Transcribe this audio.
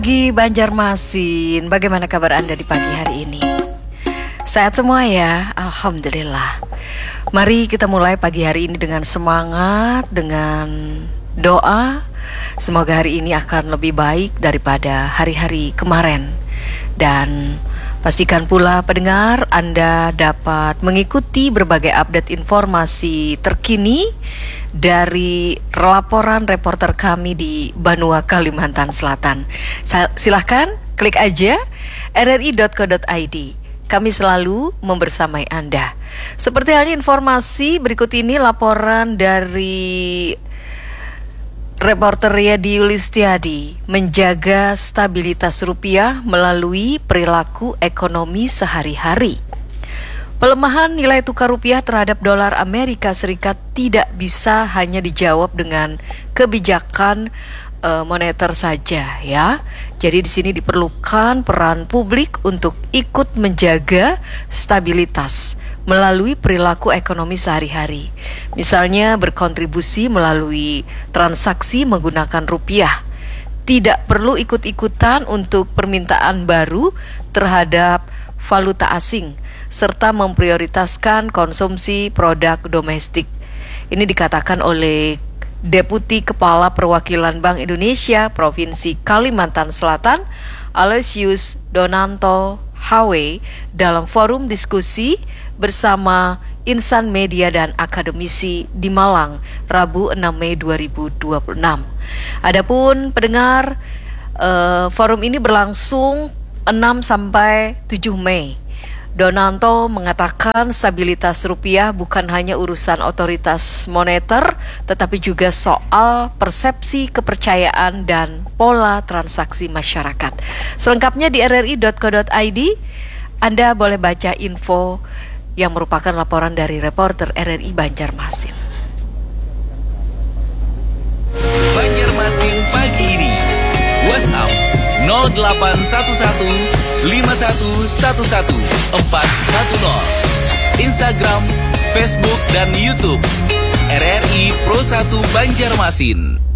Pagi Banjarmasin, bagaimana kabar Anda di pagi hari ini? Sehat semua ya, Alhamdulillah. Mari kita mulai pagi hari ini dengan semangat, dengan doa. Semoga hari ini akan lebih baik daripada hari-hari kemarin. Dan pastikan pula pendengar Anda dapat mengikuti berbagai update informasi terkini dari laporan reporter kami di Banua, Kalimantan Selatan. Silahkan klik aja rri.co.id. Kami selalu membersamai Anda. Seperti halnya informasi berikut ini, laporan dari reporter Riyadi Yulistiadi, menjaga stabilitas rupiah melalui perilaku ekonomi sehari-hari. Pelemahan nilai tukar rupiah terhadap dolar Amerika Serikat tidak bisa hanya dijawab dengan kebijakan moneter saja, ya. Jadi di sini diperlukan peran publik untuk ikut menjaga stabilitas melalui perilaku ekonomi sehari-hari. Misalnya berkontribusi melalui transaksi menggunakan rupiah. Tidak perlu ikut-ikutan untuk permintaan baru terhadap valuta asing, serta memprioritaskan konsumsi produk domestik. Ini dikatakan oleh Deputi Kepala Perwakilan Bank Indonesia Provinsi Kalimantan Selatan, Aloysius Donanto Hawe, dalam forum diskusi bersama insan media dan akademisi di Malang, Rabu 6 Mei 2026. Adapun pendengar, forum ini berlangsung 6 sampai 7 Mei. Donanto mengatakan stabilitas rupiah bukan hanya urusan otoritas moneter, tetapi juga soal persepsi kepercayaan dan pola transaksi masyarakat. Selengkapnya di rri.co.id, Anda boleh baca info yang merupakan laporan dari reporter RRI Banjarmasin. Banjarmasin pagi ini. WhatsApp 0811 5111 410. Instagram, Facebook, dan YouTube RRI Pro 1 Banjarmasin.